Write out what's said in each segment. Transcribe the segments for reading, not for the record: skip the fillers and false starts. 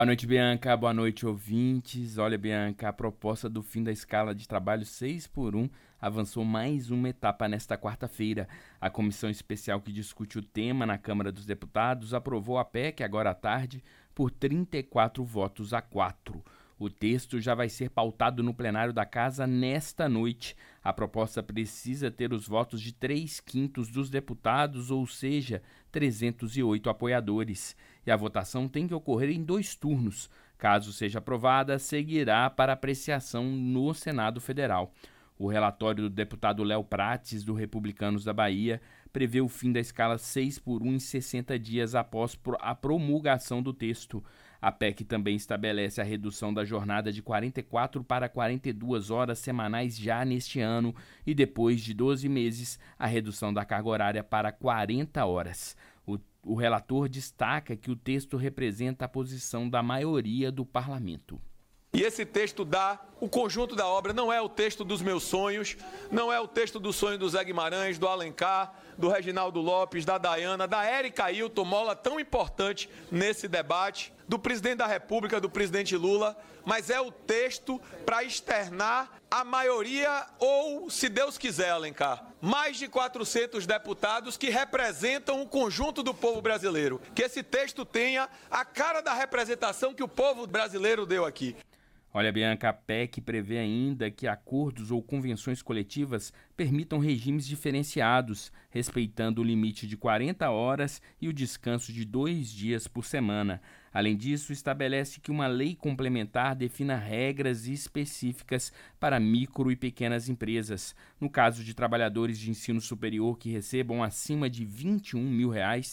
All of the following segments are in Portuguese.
Boa noite, Bianca. Boa noite, ouvintes. Olha, Bianca, a proposta do fim da escala de trabalho 6x1 avançou mais uma etapa nesta quarta-feira. A comissão especial que discute o tema na Câmara dos Deputados aprovou a PEC agora à tarde por 34 votos a 4. O texto já vai ser pautado no plenário da Casa nesta noite. A proposta precisa ter os votos de 3/5 dos deputados, ou seja, 308 apoiadores. E a votação tem que ocorrer em 2 turnos. Caso seja aprovada, seguirá para apreciação no Senado Federal. O relatório do deputado Léo Prates, do Republicanos da Bahia, prevê o fim da escala 6x1 em 60 dias após a promulgação do texto. A PEC também estabelece a redução da jornada de 44 para 42 horas semanais já neste ano e, depois de 12 meses, a redução da carga horária para 40 horas. O relator destaca que o texto representa a posição da maioria do parlamento. E esse texto dá o conjunto da obra, não é o texto dos meus sonhos, não é o texto do sonho do Zé Guimarães, do Alencar, do Reginaldo Lopes, da Dayana, da Érica Ailton, mola tão importante nesse debate, do presidente da República, do presidente Lula, mas é o texto para externar a maioria ou, se Deus quiser, Alencar, mais de 400 deputados que representam o conjunto do povo brasileiro. Que esse texto tenha a cara da representação que o povo brasileiro deu aqui. Olha, Bianca, a PEC prevê ainda que acordos ou convenções coletivas permitam regimes diferenciados, respeitando o limite de 40 horas e o descanso de 2 dias por semana. Além disso, estabelece que uma lei complementar defina regras específicas para micro e pequenas empresas. No caso de trabalhadores de ensino superior que recebam acima de R$21 mil,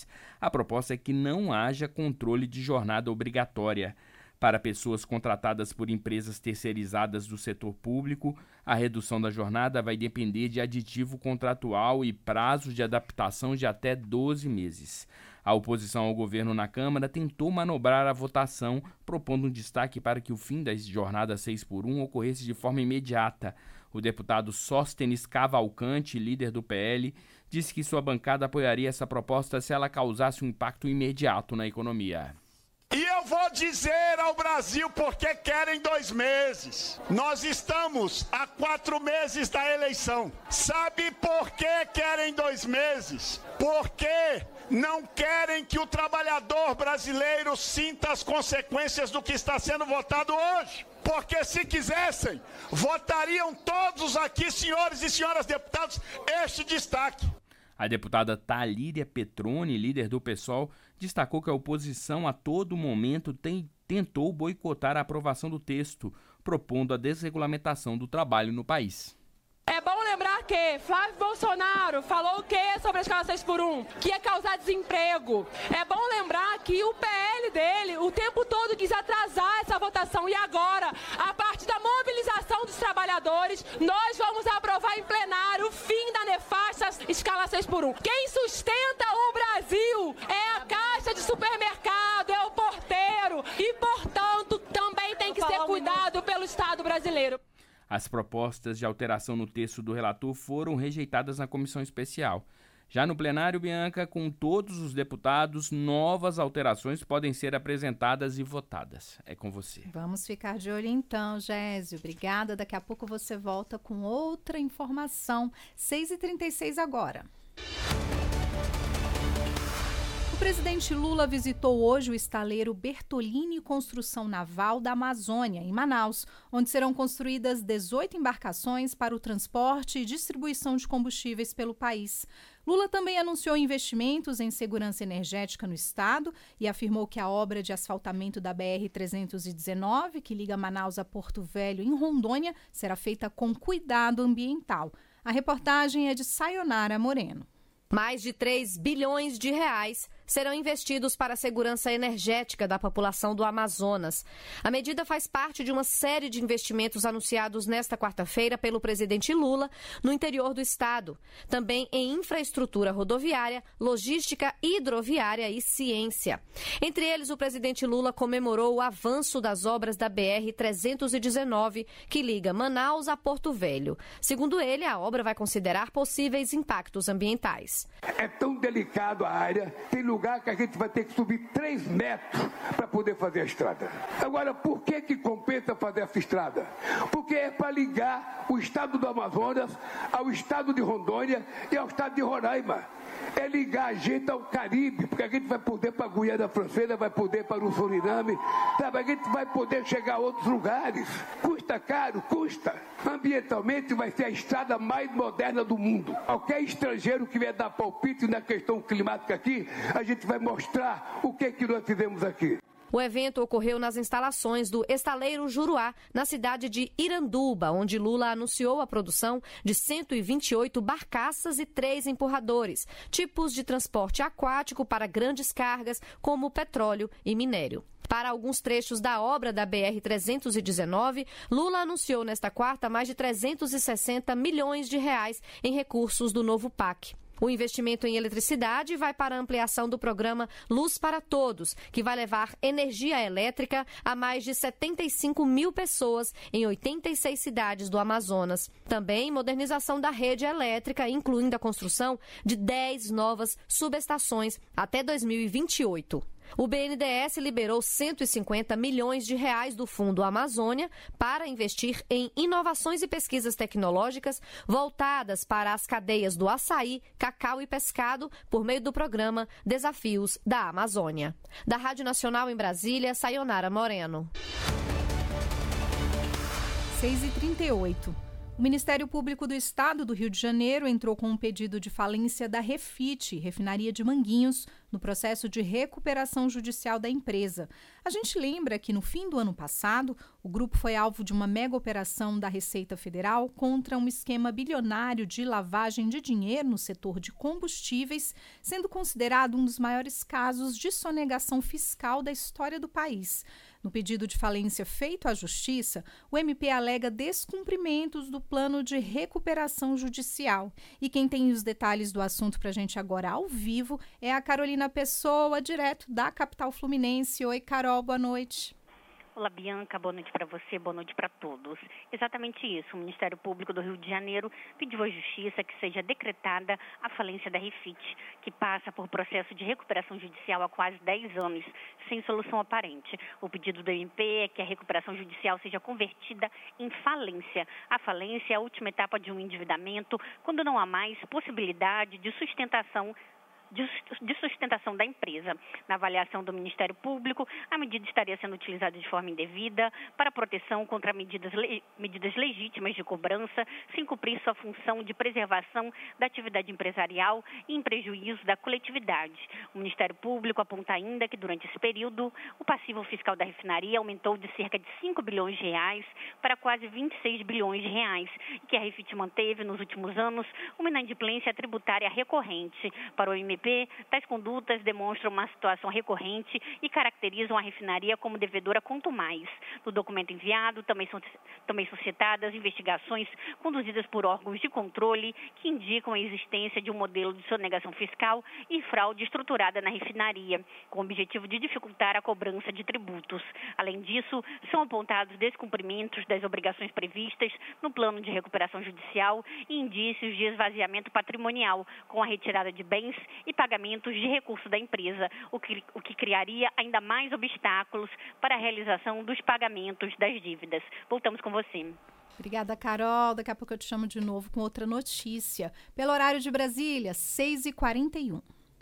a proposta é que não haja controle de jornada obrigatória. Para pessoas contratadas por empresas terceirizadas do setor público, a redução da jornada vai depender de aditivo contratual e prazo de adaptação de até 12 meses. A oposição ao governo na Câmara tentou manobrar a votação, propondo um destaque para que o fim da jornada 6x1 ocorresse de forma imediata. O deputado Sóstenes Cavalcante, líder do PL, disse que sua bancada apoiaria essa proposta se ela causasse um impacto imediato na economia. E eu vou dizer ao Brasil porque querem 2 meses. Nós estamos a 4 meses da eleição. Sabe por que querem 2 meses? Porque não querem que o trabalhador brasileiro sinta as consequências do que está sendo votado hoje. Porque se quisessem, votariam todos aqui, senhores e senhoras deputados, este destaque. A deputada Talíria Petroni, líder do PSOL, destacou que a oposição a todo momento tentou boicotar a aprovação do texto, propondo a desregulamentação do trabalho no país. É bom lembrar que Flávio Bolsonaro falou o quê sobre a escala 6x1? Que ia causar desemprego. É bom lembrar que o PL dele o tempo todo quis atrasar essa votação e agora, a partir da mobilização dos trabalhadores, nós vamos aprovar em plenário o fim da nefasta escala 6x1. Quem sustenta o Brasil é a caixa de supermercado, é o porteiro e, portanto, também tem que ser cuidado pelo Estado brasileiro. As propostas de alteração no texto do relator foram rejeitadas na comissão especial. Já no plenário, Bianca, com todos os deputados, novas alterações podem ser apresentadas e votadas. É com você. Vamos ficar de olho então, Gésio. Obrigada. Daqui a pouco você volta com outra informação. 6h36 agora. O presidente Lula visitou hoje o estaleiro Bertolini Construção Naval da Amazônia, em Manaus, onde serão construídas 18 embarcações para o transporte e distribuição de combustíveis pelo país. Lula também anunciou investimentos em segurança energética no estado e afirmou que a obra de asfaltamento da BR-319, que liga Manaus a Porto Velho, em Rondônia, será feita com cuidado ambiental. A reportagem é de Sayonara Moreno. Mais de 3 bilhões de reais serão investidos para a segurança energética da população do Amazonas. A medida faz parte de uma série de investimentos anunciados nesta quarta-feira pelo presidente Lula no interior do estado, também em infraestrutura rodoviária, logística hidroviária e ciência. Entre eles, o presidente Lula comemorou o avanço das obras da BR-319, que liga Manaus a Porto Velho. Segundo ele, a obra vai considerar possíveis impactos ambientais. É tão delicado a área, tem lugar lugar que a gente vai ter que subir 3 metros para poder fazer a estrada. Agora, por que compensa fazer essa estrada? Porque é para ligar o estado do Amazonas ao estado de Rondônia e ao estado de Roraima. É ligar a gente ao Caribe, porque a gente vai poder para a Guiana Francesa, vai poder para o Suriname, sabe? A gente vai poder chegar a outros lugares. Custa caro? Custa. Ambientalmente vai ser a estrada mais moderna do mundo. Qualquer estrangeiro que vier dar palpite na questão climática aqui, a gente vai mostrar o que nós fizemos aqui. O evento ocorreu nas instalações do Estaleiro Juruá, na cidade de Iranduba, onde Lula anunciou a produção de 128 barcaças e 3 empurradores, tipos de transporte aquático para grandes cargas, como petróleo e minério. Para alguns trechos da obra da BR-319, Lula anunciou nesta quarta mais de 360 milhões de reais em recursos do novo PAC. O investimento em eletricidade vai para a ampliação do programa Luz para Todos, que vai levar energia elétrica a mais de 75 mil pessoas em 86 cidades do Amazonas. Também modernização da rede elétrica, incluindo a construção de 10 novas subestações até 2028. O BNDES liberou 150 milhões de reais do Fundo Amazônia para investir em inovações e pesquisas tecnológicas voltadas para as cadeias do açaí, cacau e pescado por meio do programa Desafios da Amazônia. Da Rádio Nacional em Brasília, Sayonara Moreno. 6h38. O Ministério Público do Estado do Rio de Janeiro entrou com um pedido de falência da Refit, refinaria de Manguinhos, no processo de recuperação judicial da empresa. A gente lembra que no fim do ano passado, o grupo foi alvo de uma mega operação da Receita Federal contra um esquema bilionário de lavagem de dinheiro no setor de combustíveis, sendo considerado um dos maiores casos de sonegação fiscal da história do país. No pedido de falência feito à Justiça, o MP alega descumprimentos do plano de recuperação judicial. E quem tem os detalhes do assunto para a gente agora ao vivo é a Carolina Pessoa, direto da capital fluminense. Oi, Carol, boa noite. Olá, Bianca, boa noite para você, boa noite para todos. Exatamente isso, o Ministério Público do Rio de Janeiro pediu à Justiça que seja decretada a falência da Refit, que passa por processo de recuperação judicial há quase 10 anos, sem solução aparente. O pedido do MP é que a recuperação judicial seja convertida em falência. A falência é a última etapa de um endividamento, quando não há mais possibilidade de sustentação da empresa. Na avaliação do Ministério Público, a medida estaria sendo utilizada de forma indevida para proteção contra medidas legítimas de cobrança, sem cumprir sua função de preservação da atividade empresarial e em prejuízo da coletividade. O Ministério Público aponta ainda que, durante esse período, o passivo fiscal da refinaria aumentou de cerca de 5 bilhões de reais para quase 26 bilhões de reais, e que a Refit manteve, nos últimos anos, uma inadimplência tributária recorrente. Para o MP, tais condutas demonstram uma situação recorrente e caracterizam a refinaria como devedora quanto mais. No documento enviado, também são citadas investigações conduzidas por órgãos de controle que indicam a existência de um modelo de sonegação fiscal e fraude estruturada na refinaria, com o objetivo de dificultar a cobrança de tributos. Além disso, são apontados descumprimentos das obrigações previstas no plano de recuperação judicial e indícios de esvaziamento patrimonial, com a retirada de bens e pagamentos de recurso da empresa, o que criaria ainda mais obstáculos para a realização dos pagamentos das dívidas. Voltamos com você. Obrigada, Carol. Daqui a pouco eu te chamo de novo com outra notícia. Pelo horário de Brasília, 6h41.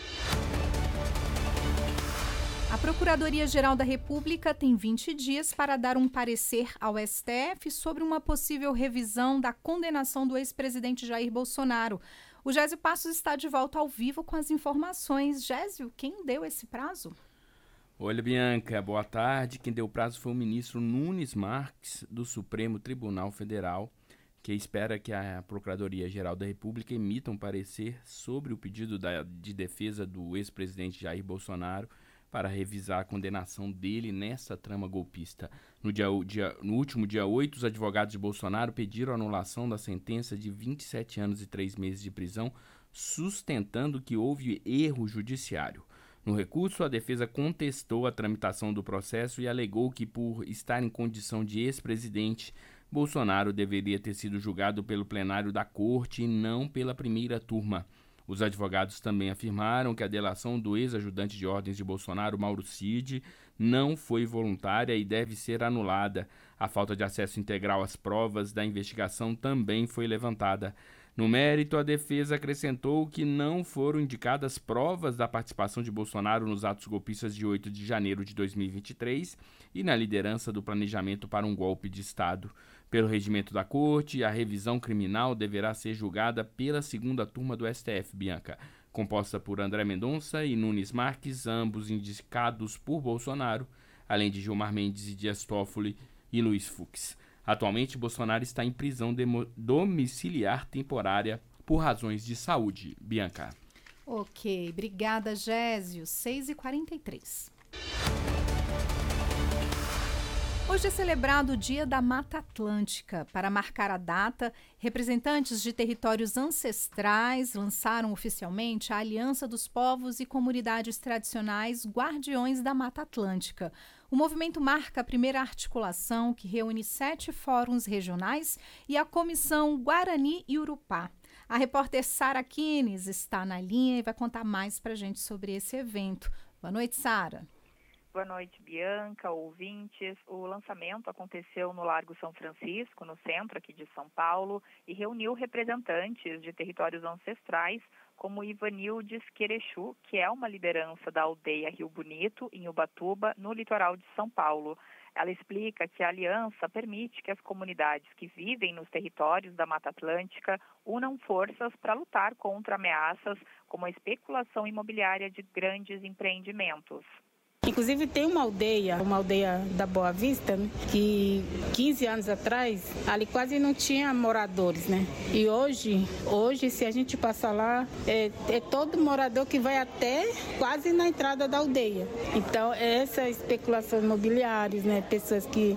A Procuradoria-Geral da República tem 20 dias para dar um parecer ao STF sobre uma possível revisão da condenação do ex-presidente Jair Bolsonaro. O Gésio Passos está de volta ao vivo com as informações. Gésio, quem deu esse prazo? Olha, Bianca, boa tarde. Quem deu o prazo foi o ministro Nunes Marques, do Supremo Tribunal Federal, que espera que a Procuradoria-Geral da República emita um parecer sobre o pedido de defesa do ex-presidente Jair Bolsonaro para revisar a condenação dele nessa trama golpista. No último dia 8, os advogados de Bolsonaro pediram a anulação da sentença de 27 anos e 3 meses de prisão, sustentando que houve erro judiciário. No recurso, a defesa contestou a tramitação do processo e alegou que, por estar em condição de ex-presidente, Bolsonaro deveria ter sido julgado pelo plenário da Corte e não pela primeira turma. Os advogados também afirmaram que a delação do ex-ajudante de ordens de Bolsonaro, Mauro Cid, não foi voluntária e deve ser anulada. A falta de acesso integral às provas da investigação também foi levantada. No mérito, a defesa acrescentou que não foram indicadas provas da participação de Bolsonaro nos atos golpistas de 8 de janeiro de 2023 e na liderança do planejamento para um golpe de Estado. Pelo regimento da Corte, a revisão criminal deverá ser julgada pela segunda turma do STF, Bianca, composta por André Mendonça e Nunes Marques, ambos indicados por Bolsonaro, além de Gilmar Mendes e Dias Toffoli e Luiz Fux. Atualmente, Bolsonaro está em prisão domiciliar temporária por razões de saúde. Bianca. Ok, obrigada, Gésio. 6h43. Hoje é celebrado o Dia da Mata Atlântica. Para marcar a data, representantes de territórios ancestrais lançaram oficialmente a Aliança dos Povos e Comunidades Tradicionais Guardiões da Mata Atlântica. O movimento marca a primeira articulação que reúne 7 fóruns regionais e a Comissão Guarani e Urupá. A repórter Sara Kines está na linha e vai contar mais para a gente sobre esse evento. Boa noite, Sara. Boa noite, Bianca, ouvintes. O lançamento aconteceu no Largo São Francisco, no centro aqui de São Paulo, e reuniu representantes de territórios ancestrais, como Ivanildes Querechu, que é uma liderança da aldeia Rio Bonito, em Ubatuba, no litoral de São Paulo. Ela explica que a aliança permite que as comunidades que vivem nos territórios da Mata Atlântica unam forças para lutar contra ameaças como a especulação imobiliária de grandes empreendimentos. Inclusive tem uma aldeia da Boa Vista, né, que 15 anos atrás, ali quase não tinha moradores, né? E hoje se a gente passar lá, é todo morador que vai até quase na entrada da aldeia. Então, essa especulação imobiliária, né, pessoas que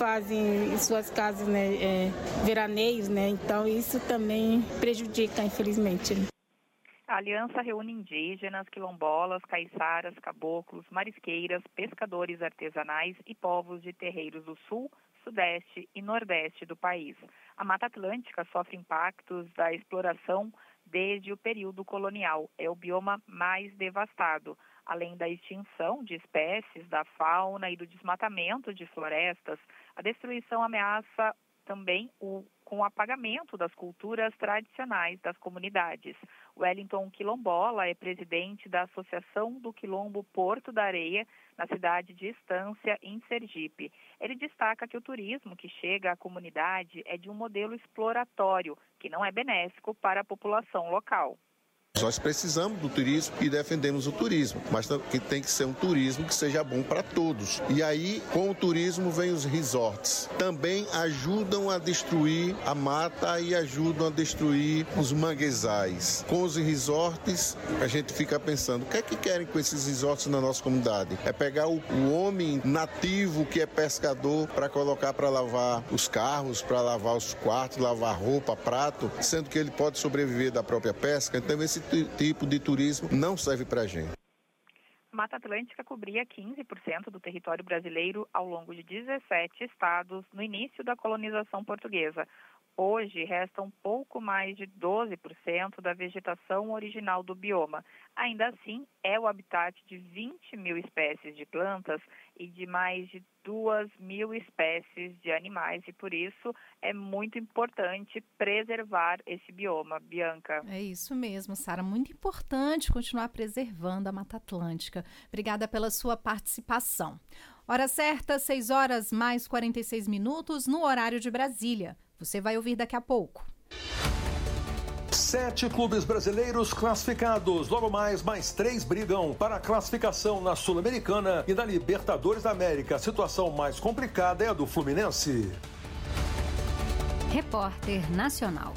fazem suas casas, né, veraneios, né? Então, isso também prejudica, infelizmente, né? A aliança reúne indígenas, quilombolas, caiçaras, caboclos, marisqueiras, pescadores artesanais e povos de terreiros do sul, sudeste e nordeste do país. A Mata Atlântica sofre impactos da exploração desde o período colonial. É o bioma mais devastado. Além da extinção de espécies, da fauna e do desmatamento de florestas, a destruição ameaça também com o apagamento das culturas tradicionais das comunidades. Wellington Quilombola é presidente da Associação do Quilombo Porto da Areia, na cidade de Estância, em Sergipe. Ele destaca que o turismo que chega à comunidade é de um modelo exploratório, que não é benéfico para a população local. Nós precisamos do turismo e defendemos o turismo, mas que tem que ser um turismo que seja bom para todos. E aí, com o turismo, vem os resorts. Também ajudam a destruir a mata e ajudam a destruir os manguezais. Com os resorts, a gente fica pensando, o que é que querem com esses resorts na nossa comunidade? É pegar o homem nativo que é pescador para colocar para lavar os carros, para lavar os quartos, lavar roupa, prato, sendo que ele pode sobreviver da própria pesca. Então, esse tipo de turismo não serve para a gente. A Mata Atlântica cobria 15% do território brasileiro ao longo de 17 estados no início da colonização portuguesa. Hoje, resta um pouco mais de 12% da vegetação original do bioma. Ainda assim, é o habitat de 20 mil espécies de plantas e de mais de 2.000 espécies de animais. E, por isso, é muito importante preservar esse bioma. Bianca. É isso mesmo, Sara. Muito importante continuar preservando a Mata Atlântica. Obrigada pela sua participação. Hora certa, 6h mais 46 no horário de Brasília. Você vai ouvir daqui a pouco. 7 clubes brasileiros classificados. Logo mais 3 brigam para a classificação na Sul-Americana e na Libertadores da América. A situação mais complicada é a do Fluminense. Repórter Nacional.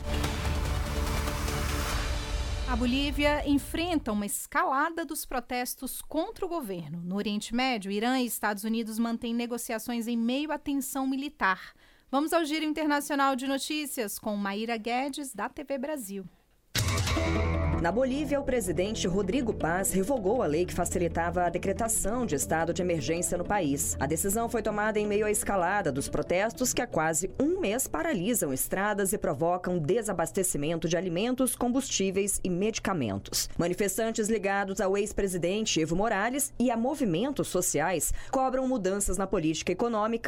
A Bolívia enfrenta uma escalada dos protestos contra o governo. No Oriente Médio, Irã e Estados Unidos mantêm negociações em meio à tensão militar. Vamos ao Giro Internacional de Notícias com Maíra Guedes, da TV Brasil. Na Bolívia, o presidente Rodrigo Paz revogou a lei que facilitava a decretação de estado de emergência no país. A decisão foi tomada em meio à escalada dos protestos que há quase um mês paralisam estradas e provocam desabastecimento de alimentos, combustíveis e medicamentos. Manifestantes ligados ao ex-presidente Evo Morales e a movimentos sociais cobram mudanças na política econômica